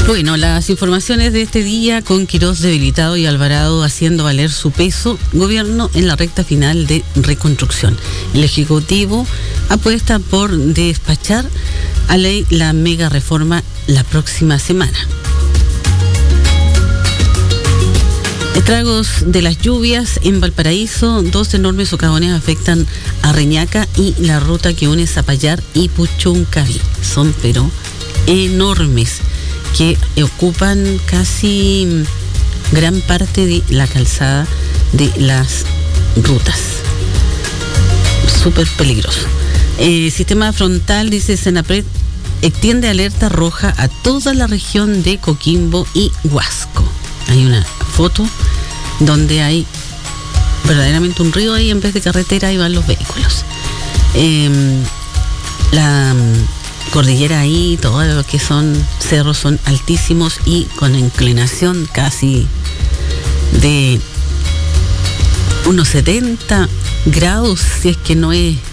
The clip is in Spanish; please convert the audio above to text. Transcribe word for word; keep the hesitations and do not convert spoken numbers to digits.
Bueno, las informaciones de este día con Quirós debilitado y Alvarado haciendo valer su peso, gobierno en la recta final de reconstrucción. El Ejecutivo apuesta por despachar a ley la mega reforma la próxima semana. Estragos de las lluvias en Valparaíso, dos enormes socavones afectan a Reñaca y la ruta que une Zapallar y Puchuncaví. Son pero enormes, que ocupan casi gran parte de la calzada de las rutas. Súper peligroso. Eh, sistema frontal, dice Senapred, extiende alerta roja a toda la región de Coquimbo y Huasco. Hay una foto donde hay verdaderamente un río ahí, en vez de carretera, ahí van los vehículos. Eh, la cordillera ahí, todo lo que son cerros son altísimos y con inclinación casi de unos setenta grados, si es que no es